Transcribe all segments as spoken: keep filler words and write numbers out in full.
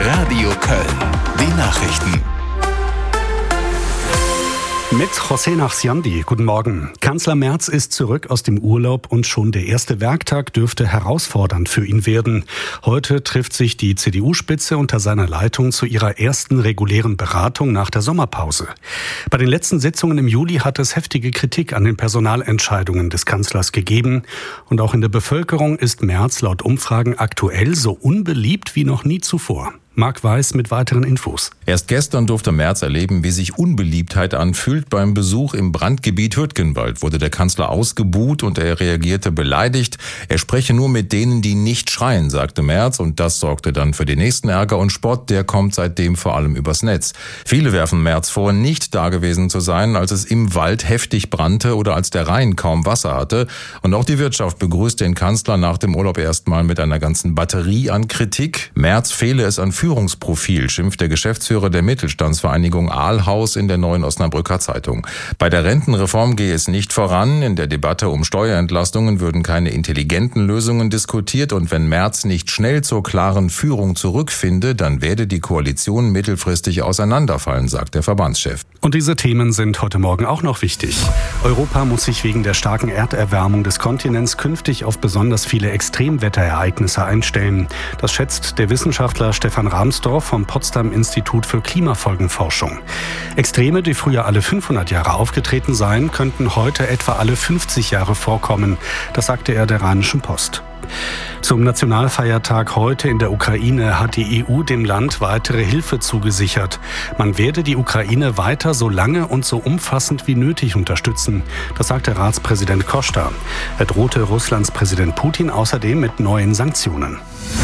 Radio Köln. Die Nachrichten. Mit José Nachsiandi. Guten Morgen. Kanzler Merz ist zurück aus dem Urlaub und schon der erste Werktag dürfte herausfordernd für ihn werden. Heute trifft sich die C D U-Spitze unter seiner Leitung zu ihrer ersten regulären Beratung nach der Sommerpause. Bei den letzten Sitzungen im Juli hat es heftige Kritik an den Personalentscheidungen des Kanzlers gegeben. Und auch in der Bevölkerung ist Merz laut Umfragen aktuell so unbeliebt wie noch nie zuvor. Marc Weiß mit weiteren Infos. Erst gestern durfte Merz erleben, wie sich Unbeliebtheit anfühlt. Beim Besuch im Brandgebiet Hürtgenwald wurde der Kanzler ausgebuht und er reagierte beleidigt. Er spreche nur mit denen, die nicht schreien, sagte Merz. Und das sorgte dann für den nächsten Ärger und Spott. Der kommt seitdem vor allem übers Netz. Viele werfen Merz vor, nicht dagewesen zu sein, als es im Wald heftig brannte oder als der Rhein kaum Wasser hatte. Und auch die Wirtschaft begrüßt den Kanzler nach dem Urlaub erstmal mit einer ganzen Batterie an Kritik. Merz fehle es an Führungsprofil, schimpft der Geschäftsführer der Mittelstandsvereinigung Aalhaus in der Neuen Osnabrücker Zeitung. Bei der Rentenreform gehe es nicht voran. In der Debatte um Steuerentlastungen würden keine intelligenten Lösungen diskutiert. Und wenn Merz nicht schnell zur klaren Führung zurückfinde, dann werde die Koalition mittelfristig auseinanderfallen, sagt der Verbandschef. Und diese Themen sind heute Morgen auch noch wichtig. Europa muss sich wegen der starken Erderwärmung des Kontinents künftig auf besonders viele Extremwetterereignisse einstellen. Das schätzt der Wissenschaftler Stefan Rahmsdorf vom Potsdam Institut für Klimafolgenforschung. Extreme, die früher alle fünfhundert Jahre aufgetreten seien, könnten heute etwa alle fünfzig Jahre vorkommen. Das sagte er der Rheinischen Post. Zum Nationalfeiertag heute in der Ukraine hat die E U dem Land weitere Hilfe zugesichert. Man werde die Ukraine weiter so lange und so umfassend wie nötig unterstützen. Das sagte Ratspräsident Costa. Er drohte Russlands Präsident Putin außerdem mit neuen Sanktionen.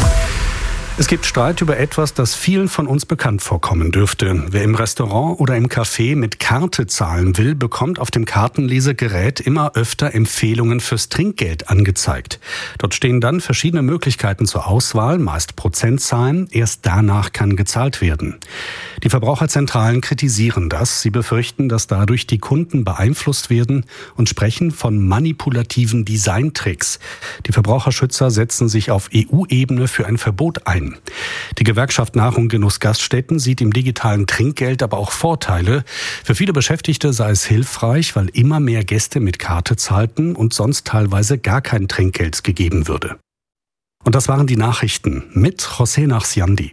Es gibt Streit über etwas, das vielen von uns bekannt vorkommen dürfte. Wer im Restaurant oder im Café mit Karte zahlen will, bekommt auf dem Kartenlesegerät immer öfter Empfehlungen fürs Trinkgeld angezeigt. Dort stehen dann verschiedene Möglichkeiten zur Auswahl, meist Prozentzahlen. Erst danach kann gezahlt werden. Die Verbraucherzentralen kritisieren das. Sie befürchten, dass dadurch die Kunden beeinflusst werden und sprechen von manipulativen Designtricks. Die Verbraucherschützer setzen sich auf E U-Ebene für ein Verbot ein. Die Gewerkschaft Nahrung Genuss Gaststätten sieht im digitalen Trinkgeld aber auch Vorteile. Für viele Beschäftigte sei es hilfreich, weil immer mehr Gäste mit Karte zahlten und sonst teilweise gar kein Trinkgeld gegeben würde. Und das waren die Nachrichten mit José Nachsiandi.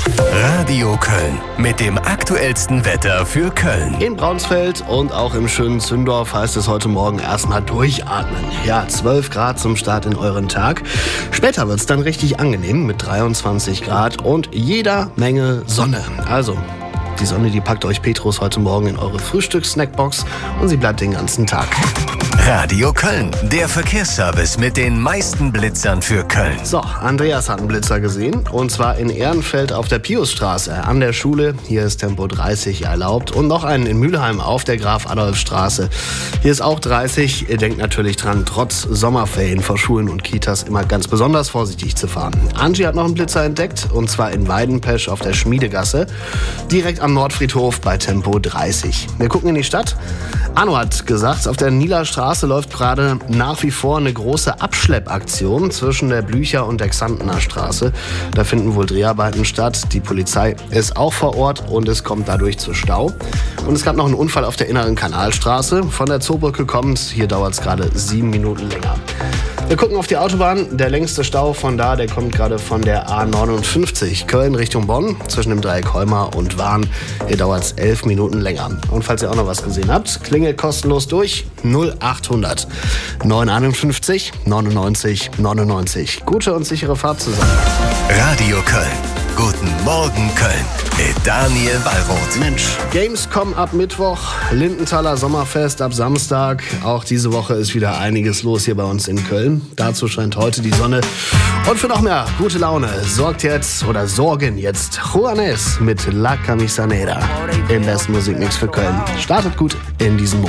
Radio Köln mit dem aktuellsten Wetter für Köln. In Braunsfeld und auch im schönen Zündorf heißt es heute Morgen erstmal durchatmen. Ja, zwölf Grad zum Start in euren Tag. Später wird es dann richtig angenehm mit dreiundzwanzig Grad und jeder Menge Sonne. Also, die Sonne, die packt euch Petrus heute Morgen in eure Frühstückssnackbox und sie bleibt den ganzen Tag. Radio Köln, der Verkehrsservice mit den meisten Blitzern für Köln. So, Andreas hat einen Blitzer gesehen und zwar in Ehrenfeld auf der Piusstraße an der Schule. Hier ist Tempo dreißig erlaubt und noch einen in Mülheim auf der Graf-Adolf-Straße. Hier ist auch dreißig. Ihr denkt natürlich dran, trotz Sommerferien vor Schulen und Kitas immer ganz besonders vorsichtig zu fahren. Angie hat noch einen Blitzer entdeckt und zwar in Weidenpesch auf der Schmiedegasse, direkt am Nordfriedhof bei Tempo dreißig. Wir gucken in die Stadt. Arno hat gesagt, auf der Nieler Straße läuft gerade nach wie vor eine große Abschleppaktion zwischen der Blücher und der Xantener Straße. Da finden wohl Dreharbeiten statt. Die Polizei ist auch vor Ort und es kommt dadurch zu Stau. Und es gab noch einen Unfall auf der Inneren Kanalstraße. Von der Zoobrücke kommt, hier dauert es gerade sieben Minuten länger. Wir gucken auf die Autobahn. Der längste Stau von da, der kommt gerade von der A neunundfünfzig Köln Richtung Bonn zwischen dem Dreieck Heumar und Wahn. Hier dauert es elf Minuten länger. Und falls ihr auch noch was gesehen habt, klingelt kostenlos durch null achthundert neunhunderteinundfünfzig neunundneunzig neunundneunzig. Gute und sichere Fahrt zusammen. Radio Köln. Guten Morgen Köln mit Daniel Wallroth. Mensch, Gamescom ab Mittwoch, Lindenthaler Sommerfest ab Samstag. Auch diese Woche ist wieder einiges los hier bei uns in Köln. Dazu scheint heute die Sonne. Und für noch mehr gute Laune sorgt jetzt oder sorgen jetzt Juanes mit La Camisanera im besten Musikmix für Köln. Startet gut in diesem Monat.